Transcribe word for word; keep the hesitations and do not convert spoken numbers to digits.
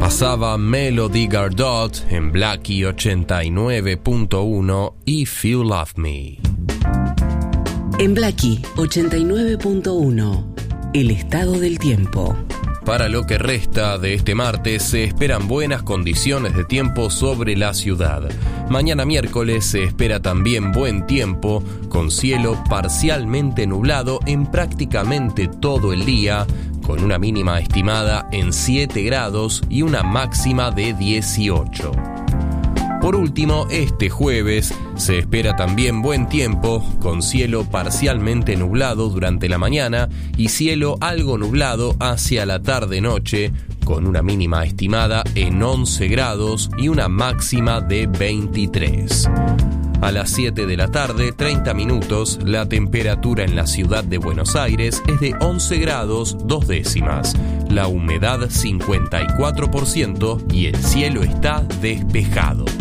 Pasaba Melody Gardot en Blackie ochenta y nueve punto uno, If You Love Me. En Blackie ochenta y nueve punto uno, el estado del tiempo. Para lo que resta de este martes se esperan buenas condiciones de tiempo sobre la ciudad. Mañana miércoles se espera también buen tiempo, con cielo parcialmente nublado en prácticamente todo el día, con una mínima estimada en siete grados y una máxima de dieciocho. Por último, este jueves se espera también buen tiempo, con cielo parcialmente nublado durante la mañana y cielo algo nublado hacia la tarde-noche, con una mínima estimada en once grados y una máxima de veintitrés. A las siete de la tarde, treinta minutos, la temperatura en la ciudad de Buenos Aires es de once grados dos décimas, la humedad cincuenta y cuatro por ciento y el cielo está despejado.